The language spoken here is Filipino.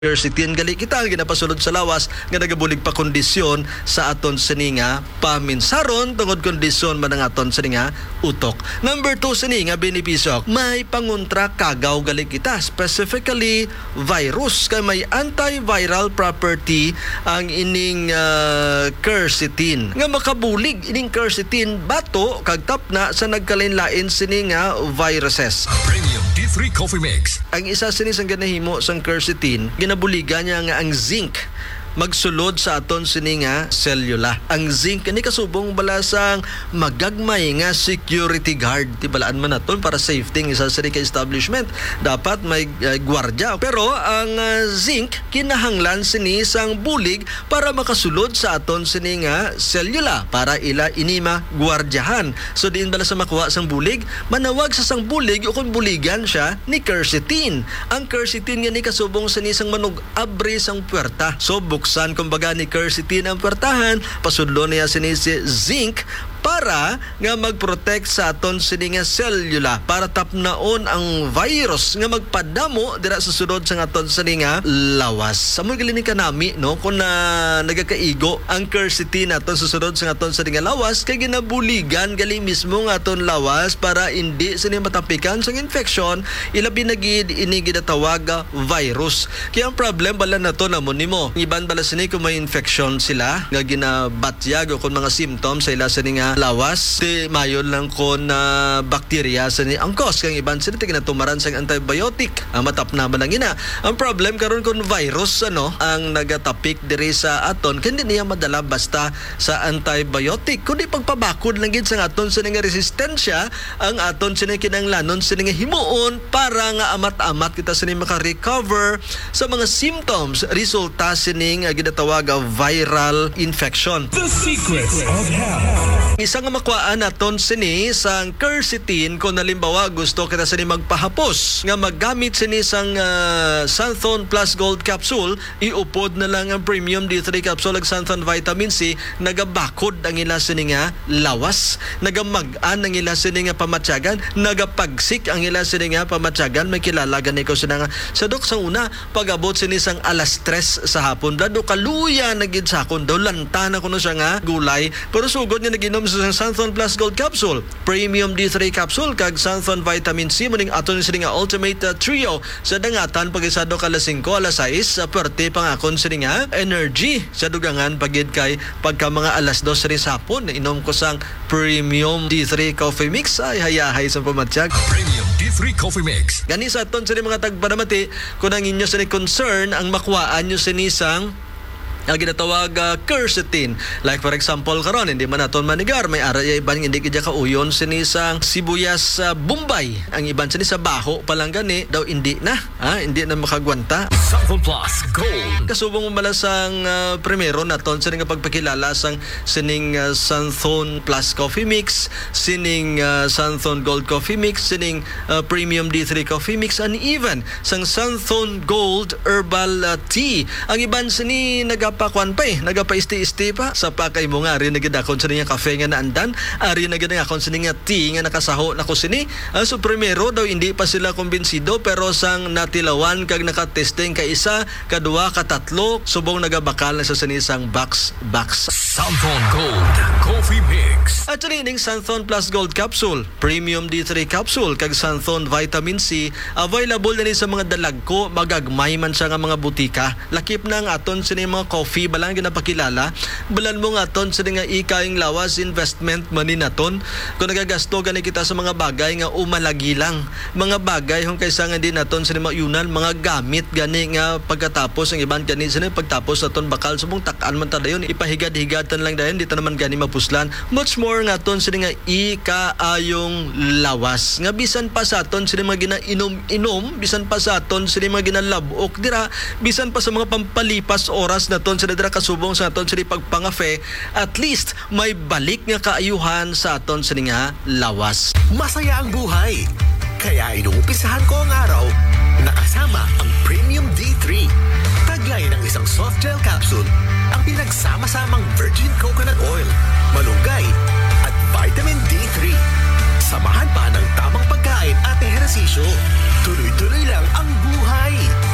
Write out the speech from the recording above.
Quercetin gali kita ginapasulod sa lawas nga nagabulig pa kondisyon sa aton sininga paminsaron tungod kondisyon man ang aton sininga utok. Number 2 sininga benepisyo, may pangontra kagaw gali kita, specifically virus kay may antiviral property ang ining quercetin. Nga makabulig ining quercetin bato kag tapna sa nagkalain-lain sininga viruses. Premium D3 Coffee Mix. Ang isa sinis ang ganahimo sang quercetin, ginabuligan niya nga ang zinc magsulod sa aton sininga selula. Ang zinc kani kasubong balasang magagmay nga security guard. Tibalaan man naton para safety ng isa sa establishment. Dapat may gwardiya. Pero ang zinc kinahanglan sini sang bulig para makasulod sa aton sininga selula para ila inima gwardyahan. So diin bala sa makuha sang bulig, manawag sa sang bulig o kung buligan siya ni quercetin. Ang quercetin nga ni kasubong sini sang manug abri sang puwerta. So buksan kumbaga ni quercetin ang puwertahan, pasudlo niya sini si zinc para nga mag-protect sa aton sininga selula para tapnaon ang virus nga magpadamo dira sa sunod sa aton sininga lawas. Amo gilini kanami no kun nagakaigo ang quercetin aton sa sunod sa aton sininga lawas kay ginabuligan gali mismo nga aton lawas para hindi sini matapikan sa infection ilabi na gid ini ginatawag virus. Kaya ang problem bala nato namon nimo iban bala sini kung may infection sila nga ginabatyag o kung mga symptoms sa ila sininga lawas di mayon lang kon bakterya sa ni angkos kang iban sila ginatumaran sang antibiotic matap na man lang ina. Ang problem karon kon virus ang nagatapik diri sa aton kundi niya madala basta sa antibiotic kundi pagpabakod lang gid sa aton sa nga resistensya ang aton sini kinahanglanon sini nga himuon para nga amat-amat kita sini maka-recover sa mga symptoms resulta sini nga ginatawag viral infection. The secrets of health. Isa nga makuhaan naton sini sang quercetin kung halimbawa gusto kita sini magpahapos nga maggamit sini sang Santhon Plus Gold Capsule, iupod na lang ang Premium D3 Capsule ag Santhon Vitamin C, nagabakod ang ila sini nga lawas, nagamag-an ang ila sini nga pamatyagan, nagapagsik ang ila sini nga pamatyagan. May kilala gani ko sina nga sa dok sa una pag-abot sini sang alas 3 sa hapon dado kaluya na gid sa akon daw lantana kuno siya nga gulay pero sugod nga naginom sa Santhon Plus Gold Capsule, Premium D3 Capsule kag Santhon Vitamin C muning aton sini nga Ultimate Trio sa dangatan pagisado ka alas 5 alas 6 sa perte pangakon sini nga energy sa dugangan pagid kay pagka mga alas 2 rin sa hapon inom ko sang Premium D3 Coffee Mix ay hayahay sa pamatyag. Premium D3 Coffee Mix. Gani sa aton sini mga tagpanamati kung ang inyo sini concern ang makuhaan nyo sinisang ang ginatawag quercetin. Like for example karon hindi man naton manigar may ara iban hindi kidya kauyon sinisang sibuyas Bombay. Ang iban sini sa baho pa lang gani daw hindi na hindi na makagwanta. Santhon Plus Gold. Kasubong mo balasang primero naton sining pagpakilala sang sining Santhon Plus Coffee Mix, sining Santhon Gold Coffee Mix, sining Premium D3 Coffee Mix, and even sang Santhon Gold Herbal Tea. Ang iban sini nagapakwan pa nagapaisti-isti pa sa pakay mo nga rin nagidakon sa niya kafe nga naandan ari nagidakon sa niya tea nga nakasaho na ko sini. So primero daw hindi pa sila kumbinsido pero sang natilawan kag nakatesting ka isa, kadua, katatlo subong nagabakal na sa sinisang box. Santhon Gold Coffee Mix. At rining Santhon Plus Gold Capsule, Premium D3 Capsule kag Santhon Vitamin C available na ni sa mga dalagko magagmay man siya nga mga butika. Lakip na ang aton sini mga coffee balang ginapakilala balan mo nga aton sini nga ikaing lawas investment money naton kung nagagasto gani kita sa mga bagay nga umalagi lang, mga bagay kung kaysa nga din naton sini mayunan mga gamit gani nga pagkatapos ang iban gani sini pagtapos naton bakal subong takan man ta dayon ipahigad-higatan lang dayon dito naman gani mapuslan much more nga aton sini nga ikaayong lawas nga bisan pa sa aton sini mga ginainom bisan pa sa aton sini mga ginalabok dira bisan pa sa mga pampalipas oras naton sila dira kasubong sa aton sila pagpangafe at least may balik nga kaayuhan sa aton sila nga lawas. Masaya ang buhay. Kaya inuumpisahan ko ang araw nakasama ang Premium D3. Taglay ng isang soft gel capsule ang pinagsama-samang virgin coconut oil, malunggay at vitamin D3. Samahan pa ng tamang pagkain at ehersisyo. Tuloy-tuloy lang ang buhay.